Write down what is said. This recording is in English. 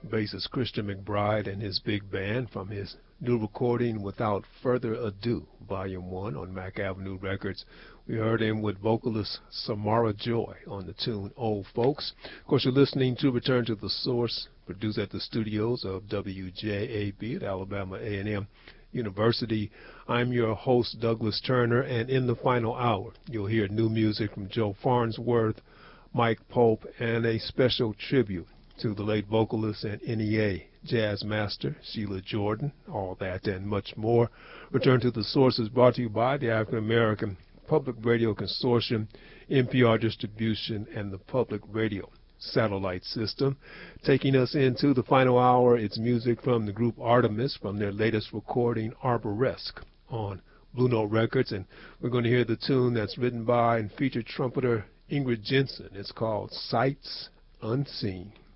bassist Christian McBride and his big band from his new recording Without Further Ado, Volume 1 on Mack Avenue Records. We heard him with vocalist Samara Joy on the tune Old Folks. Of course, you're listening to Return to the Source, produced at the studios of WJAB at Alabama A&M University. I'm your host, Douglas Turner, and in the final hour, you'll hear new music from Joe Farnsworth, Mike Pope, and a special tribute to the late vocalist and NEA jazz master Sheila Jordan. All that and much more. Return to the Source is brought to you by the African American Public Radio Consortium, NPR Distribution, and the Public Radio Satellite System. Taking us into the final hour, it's music from the group Artemis from their latest recording, Arboresque, on Blue Note Records. And we're going to hear the tune that's written by and featured trumpeter Ingrid Jensen. It's called Sights Unseen.